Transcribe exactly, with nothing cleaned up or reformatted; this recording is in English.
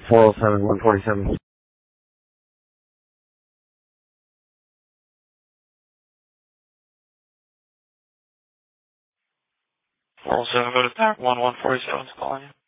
four oh seven, one forty-seven. four oh seven, go to Pack one, one forty-seven is calling you.